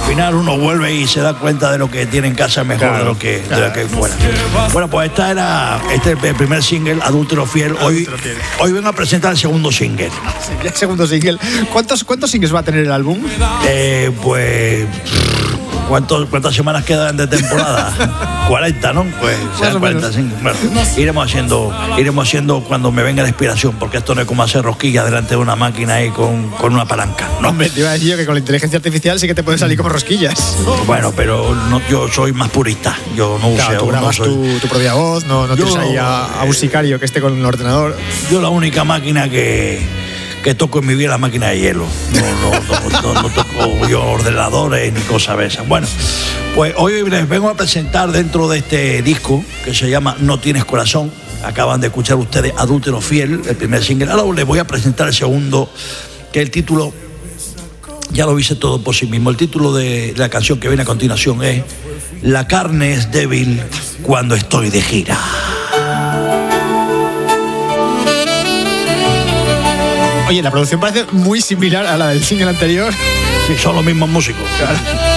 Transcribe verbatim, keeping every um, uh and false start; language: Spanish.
final uno vuelve y se da cuenta de lo que tiene en casa mejor claro, de lo que, claro. de lo que fuera. Bueno, pues esta era este es el primer single, Adúltero Fiel. Hoy, Adúltero Fiel. Hoy vengo a presentar el segundo single. Sí, el segundo single. ¿Cuántos, ¿Cuántos singles va a tener el álbum? Eh, pues... ¿Cuántos, ¿Cuántas semanas quedan de temporada? cuarenta, ¿no? Pues sean cuarenta, sí. Bueno, iremos haciendo, iremos haciendo cuando me venga la inspiración, porque esto no es como hacer rosquillas delante de una máquina ahí con, con una palanca, ¿no? Hombre, te iba a decir yo que con la inteligencia artificial sí que te pueden salir como rosquillas. Bueno, pero no, yo soy más purista. Yo no claro, uso. Tú grabas no soy... tu, tu propia voz, no, no yo, tienes ahí a, a un sicario que esté con un ordenador. Yo la única máquina que... que toco en mi vida la máquina de hielo. No, no, no, no, no toco yo ordenadores ni cosas de esas. Bueno, pues hoy les vengo a presentar dentro de este disco que se llama No Tienes Corazón. Acaban de escuchar ustedes Adúltero Fiel, el primer single. Ahora les voy a presentar el segundo, que el título ya lo hice todo por sí mismo. El título de la canción que viene a continuación es La carne es débil cuando estoy de gira. Oye, la producción parece muy similar a la del single anterior. Sí, son los mismos músicos. Claro.